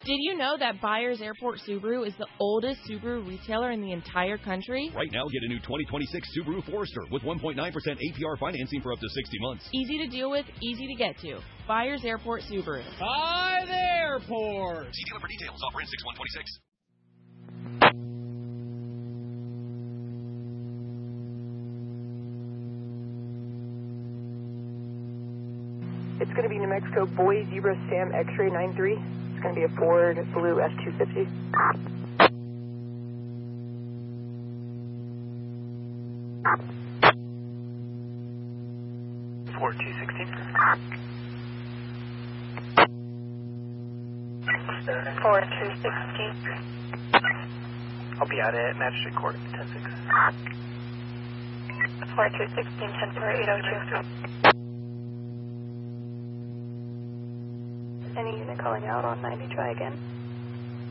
Did you know that Byers Airport Subaru is the oldest Subaru retailer in the entire country? Right now, get a new 2026 Subaru Forester with 1.9% APR financing for up to 60 months. Easy to deal with, easy to get to. Byers Airport Subaru. By the airport. See dealer for details. Offer in 6126. It's going to be New Mexico Boy Zebra Sam X-Ray 93. It's going to be a Ford Blue S250. Ford 216. Ford 216. I'll be out at Magistrate Court, 10-6. Ford 216, 10-4, 802. Any unit calling out on 90, try again.